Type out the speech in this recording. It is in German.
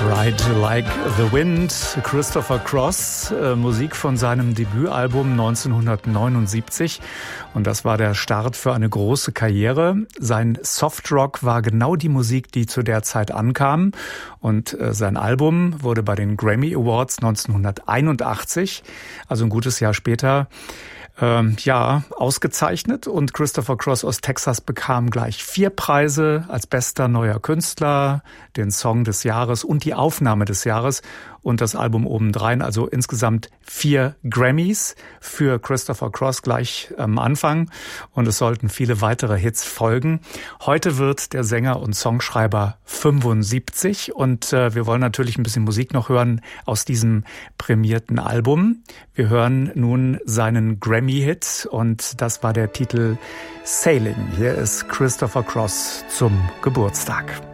Ride Like the Wind, Christopher Cross, Musik von seinem Debütalbum 1979. Und das war der Start für eine große Karriere. Sein Softrock war genau die Musik, die zu der Zeit ankam. Und sein Album wurde bei den Grammy Awards 1981, also ein gutes Jahr später, ausgezeichnet, und Christopher Cross aus Texas bekam gleich 4 Preise als bester neuer Künstler, den Song des Jahres und die Aufnahme des Jahres und das Album obendrein, also insgesamt 4 Grammys für Christopher Cross gleich am Anfang, und es sollten viele weitere Hits folgen. Heute wird der Sänger und Songschreiber 75 und wir wollen natürlich ein bisschen Musik noch hören aus diesem prämierten Album. Wir hören nun seinen Grammy-Hit und das war der Titel Sailing. Hier ist Christopher Cross zum Geburtstag.